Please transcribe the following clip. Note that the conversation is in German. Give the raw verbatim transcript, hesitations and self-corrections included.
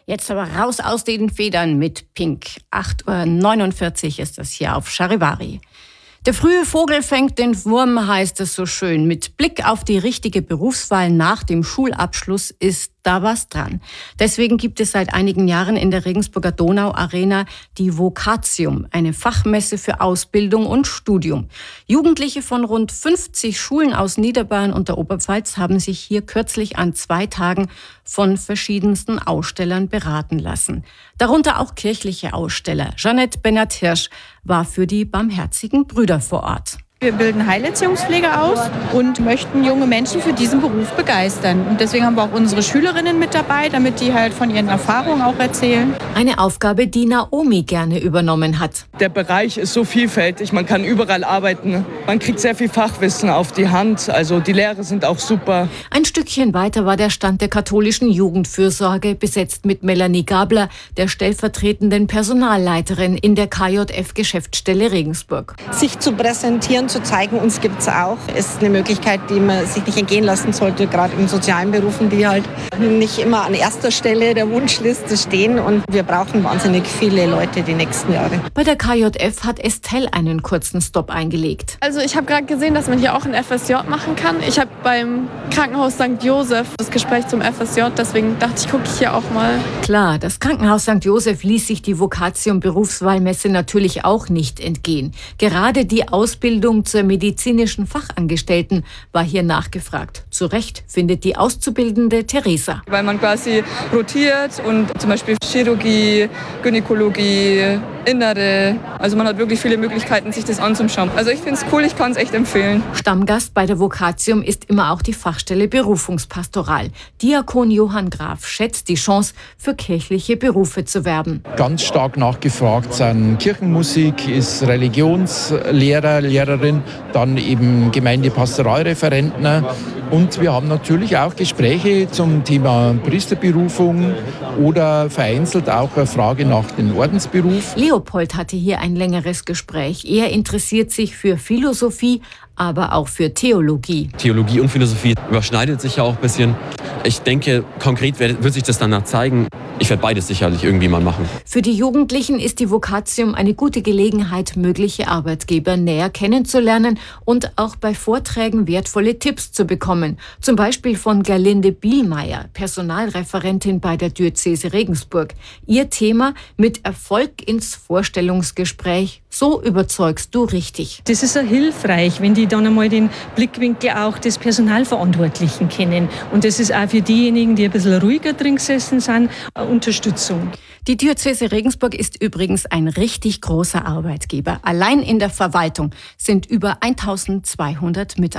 Jetzt aber raus aus den Federn mit Pink. acht Uhr neunundvierzig ist das hier auf Charivari. Der frühe Vogel fängt den Wurm, heißt es so schön. Mit Blick auf die richtige Berufswahl nach dem Schulabschluss ist da was dran. Deswegen gibt es seit einigen Jahren in der Regensburger Donau-Arena die Vocatium, eine Fachmesse für Ausbildung und Studium. Jugendliche von rund fünfzig Schulen aus Niederbayern und der Oberpfalz haben sich hier kürzlich an zwei Tagen von verschiedensten Ausstellern beraten lassen. Darunter auch kirchliche Aussteller. Jeanette Bennert-Hirsch war für die Barmherzigen Brüder vor Ort. Wir bilden Heilerziehungspfleger aus und möchten junge Menschen für diesen Beruf begeistern. Und deswegen haben wir auch unsere Schülerinnen mit dabei, damit die halt von ihren Erfahrungen auch erzählen. Eine Aufgabe, die Naomi gerne übernommen hat. Der Bereich ist so vielfältig, man kann überall arbeiten. Man kriegt sehr viel Fachwissen auf die Hand, also die Lehrer sind auch super. Ein Stückchen weiter war der Stand der katholischen Jugendfürsorge, besetzt mit Melanie Gabler, der stellvertretenden Personalleiterin in der K J F-Geschäftsstelle Regensburg. Sich zu präsentieren, zu zeigen, uns gibt es auch, ist eine Möglichkeit, die man sich nicht entgehen lassen sollte, gerade in sozialen Berufen, die halt nicht immer an erster Stelle der Wunschliste stehen. Und wir brauchen wahnsinnig viele Leute die nächsten Jahre. Bei der K J F hat Estelle einen kurzen Stopp eingelegt. Also ich habe gerade gesehen, dass man hier auch ein F S J machen kann. Ich habe beim Krankenhaus Sankt Joseph das Gespräch zum F S J, deswegen dachte ich, gucke ich hier auch mal. Klar, das Krankenhaus Sankt Joseph ließ sich die Vocatium Berufswahlmesse natürlich auch nicht entgehen. Gerade die Ausbildung zur medizinischen Fachangestellten war hier nachgefragt. Zu Recht findet die Auszubildende Theresa. Weil man quasi rotiert und zum Beispiel Chirurgie, Gynäkologie, Innere, also man hat wirklich viele Möglichkeiten, sich das anzuschauen. Also ich finde es cool, ich kann es echt empfehlen. Stammgast bei der Vocatium ist immer auch die Fachstelle Berufungspastoral. Diakon Johann Graf schätzt die Chance, für kirchliche Berufe zu werben. Ganz stark nachgefragt sind Kirchenmusik, ist Religionslehrer, Lehrerin, dann eben Gemeindepastoralreferenten. Und wir haben natürlich auch Gespräche zum Thema Priesterberufung oder vereinzelt auch eine Frage nach dem Ordensberuf. Leopold hatte hier ein längeres Gespräch. Er interessiert sich für Philosophie, aber auch für Theologie. Theologie und Philosophie überschneidet sich ja auch ein bisschen. Ich denke, konkret wird sich das danach zeigen. Ich werde beides sicherlich irgendwie mal machen. Für die Jugendlichen ist die Vocatium eine gute Gelegenheit, mögliche Arbeitgeber näher kennenzulernen und auch bei Vorträgen wertvolle Tipps zu bekommen. Zum Beispiel von Gerlinde Bielmeier, Personalreferentin bei der Diözese Regensburg. Ihr Thema: mit Erfolg ins Vorstellungsgespräch. So überzeugst du richtig. Das ist auch hilfreich, wenn die dann einmal den Blickwinkel auch des Personalverantwortlichen kennen. Und das ist auch für diejenigen, die ein bisschen ruhiger drin gesessen sind, eine Unterstützung. Die Diözese Regensburg ist übrigens ein richtig großer Arbeitgeber. Allein in der Verwaltung sind über eintausendzweihundert Mitarbeiter.